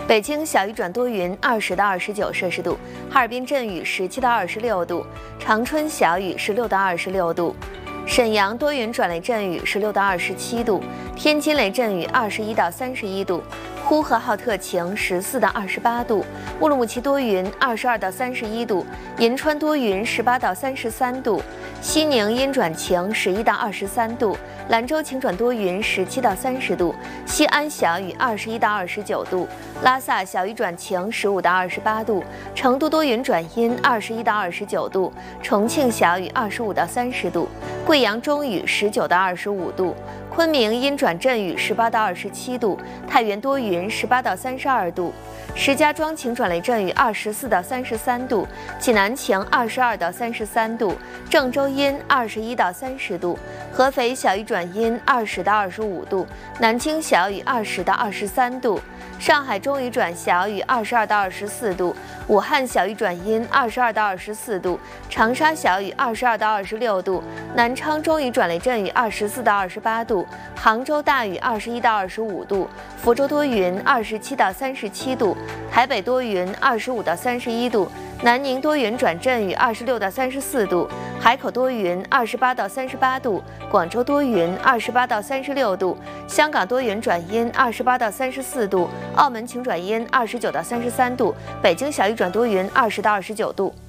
北京小雨转多云，20到29摄氏度；哈尔滨阵雨，17到26度；长春小雨，16到26度；沈阳多云转雷阵雨，16到27度；天津雷阵雨，21到31度；呼和浩特晴，14到28度；乌鲁木齐多云，22到31度；银川多云，18到33度；西宁阴转晴，11到23度；兰州晴转多云，17到30度；西安小雨，21到29度；拉萨小雨转晴，15到28度；成都多云转阴，21到29度；重庆小雨，25到30度；贵阳中雨，19到25度；昆明阴转阵雨，18到27度；太原多云，18到32度；石家庄晴转雷阵雨，24到33度；济南晴，22到33度；郑州阴，21到30度；合肥小雨转阴，20到25度；南京小雨，20到23度；上海中雨转小雨，22到24度；武汉小雨转阴，22到24度；长沙小雨，22到26度；南昌中雨转雷阵雨，24到28度；杭州大雨，21到25度；福州多云，27到37度；台北多云，25到31度；南宁多云转阵雨，26到34度；海口多云，28到38度；广州多云，28到36度；香港多云转阴，28到34度；澳门晴转阴，29到33度；北京小雨转多云，20到29度。